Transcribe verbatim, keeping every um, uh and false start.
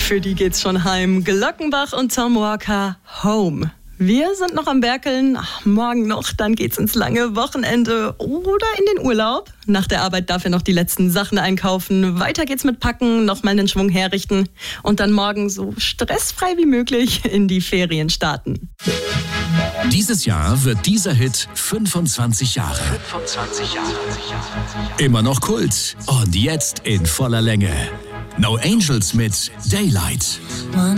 Für die geht's schon heim. Glockenbach und Tom Walker, Home. Wir sind noch am Werkeln. Ach, morgen noch, dann geht's ins lange Wochenende oder in den Urlaub. Nach der Arbeit darf er noch die letzten Sachen einkaufen. Weiter geht's mit Packen, nochmal einen Schwung herrichten und dann morgen so stressfrei wie möglich in die Ferien starten. Dieses Jahr wird dieser Hit fünfundzwanzig Jahre. fünfundzwanzig Jahre. Immer noch Kult und jetzt in voller Länge. No Angels mit Daylight.